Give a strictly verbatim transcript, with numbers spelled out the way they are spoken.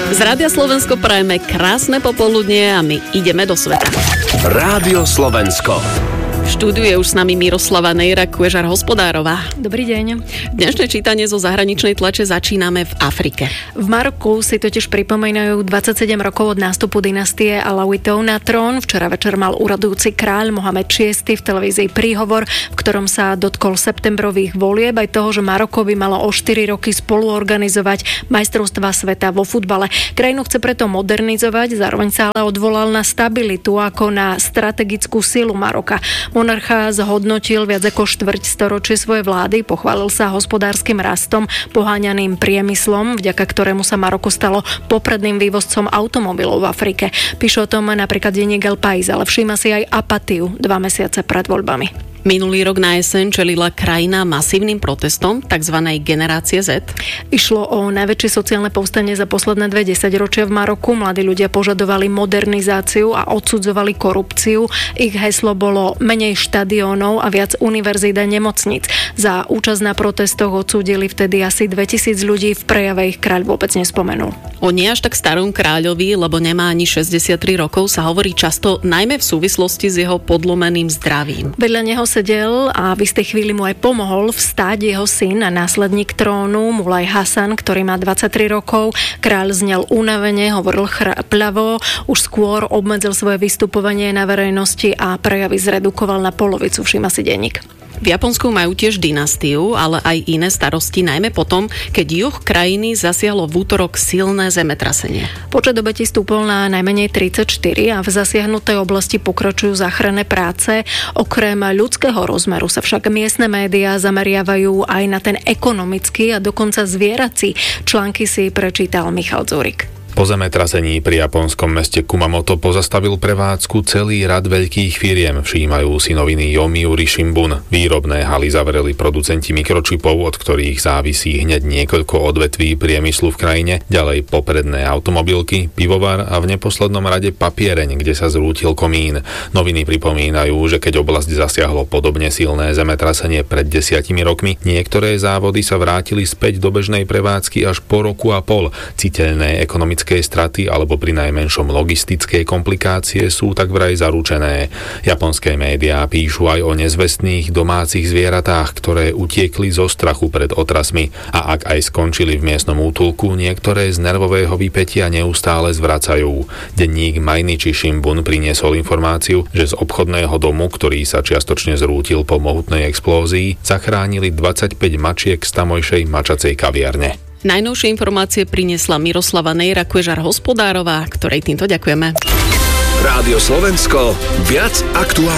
Z Rádia Slovensko prajeme krásne popoludnie a my ideme do sveta. Rádio Slovensko. V štúdiu je už s nami Miroslava Nejra-Kuežar-Hospodárová. Dobrý deň. Dnešné čítanie zo zahraničnej tlače začíname v Afrike. V Maroku si totiž pripomínajú dvadsaťsedem rokov od nástupu dynastie Alawitov na trón. Včera večer mal úradujúci kráľ Mohamed šiesty v televízii príhovor, v ktorom sa dotkol septembrových volieb aj toho, že Maroko by malo o štyri roky spolu organizovať majstrovstvá sveta vo futbale. Krajinu chce preto modernizovať, zároveň sa ale odvolal na stabilitu ako na strategickú silu Maroka. Monarcha zhodnotil viac ako štvrť storočie svojej vlády, pochválil sa hospodárskym rastom, poháňaným priemyslom, vďaka ktorému sa Maroko stalo popredným vývozcom automobilov v Afrike. Píše o tom napríklad denník El País, ale všíma si aj apatiu dva mesiace pred voľbami. Minulý rok na jeseň čelila krajina masívnym protestom tzv. Generácie Z. Išlo o najväčšie sociálne povstanie za posledné dve desaťročia v Maroku. Mladí ľudia požadovali modernizáciu a odsudzovali korupciu. Ich heslo bolo menej štadiónov a viac univerzít a nemocníc. Za účasť na protestoch odsúdili vtedy asi dvetisíc ľudí, v prejave ich kráľ vôbec nespomenul. O nie až tak starom kráľovi, lebo nemá ani šesťdesiattri rokov, sa hovorí často najmä v súvislosti s jeho podlomeným zdravím. Vedľa neho sedel a v istej chvíli mu aj pomohol vstáť jeho syn a následník trónu Mulaj Hasan, ktorý má dvadsaťtri rokov. Kráľ znel únavene, hovoril chrápľavo, už skôr obmedzil svoje vystupovanie na verejnosti a prejavy zredukoval na polovicu, všíma si denník. V Japonsku majú tiež dynastiu, ale aj iné starosti, najmä potom, keď juh krajiny zasiahlo v útorok silné zemetrasenie. Počet obetí stúpol na najmenej tridsaťštyri a v zasiahnutej oblasti pokračujú záchranné práce. Okrem ľudského rozmeru sa však miestne médiá zameriavajú aj na ten ekonomický a dokonca zvierací. Články si prečítal Michal Zurik. Po zemetrasení pri japonskom meste Kumamoto pozastavil prevádzku celý rad veľkých firiem, všímajú si noviny Yomiuri Shimbun. Výrobné haly zavreli producenti mikročipov, od ktorých závisí hneď niekoľko odvetví priemyslu v krajine, ďalej popredné automobilky, pivovar a v neposlednom rade papiereň, kde sa zrútil komín. Noviny pripomínajú, že keď oblasť zasiahlo podobne silné zemetrasenie pred desiatimi rokmi, niektoré závody sa vrátili späť do bežnej prevádzky až po roku a pol. Citeľné ekonomické straty alebo pri najmenšom logistické komplikácie sú tak vraj zaručené. Japonské médiá píšu aj o nezvestných domácich zvieratách, ktoré utiekli zo strachu pred otrasmi a ak aj skončili v miestnom útulku, niektoré z nervového vypätia neustále zvracajú. Denník Mainichi Shimbun priniesol informáciu, že z obchodného domu, ktorý sa čiastočne zrútil po mohutnej explózii, zachránili dvadsaťpäť mačiek z tamojšej mačacej kaviarne. Najnovšie informácie priniesla Miroslava Nejra-Kuežar-Hospodárová, ktorej týmto ďakujeme. Rádio Slovensko, viac aktuálne.